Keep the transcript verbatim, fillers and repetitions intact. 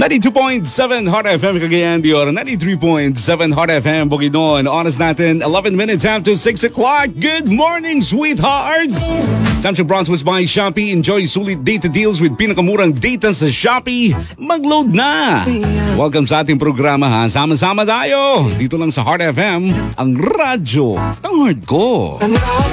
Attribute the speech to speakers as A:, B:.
A: ninety-two point seven Hot F M Cagayan de Oro, ninety-three point seven Hot F M Bukidnon. Oras natin, eleven minutes after six o'clock. Good morning, sweethearts! Time to bronze was by Shopee. Enjoy sulit data deals with pinakamurang data sa Shopee. Mag-load na! Welcome sa ating programa ha. Sama-sama tayo. Dito lang sa Hot F M, ang radyo ng heart ko.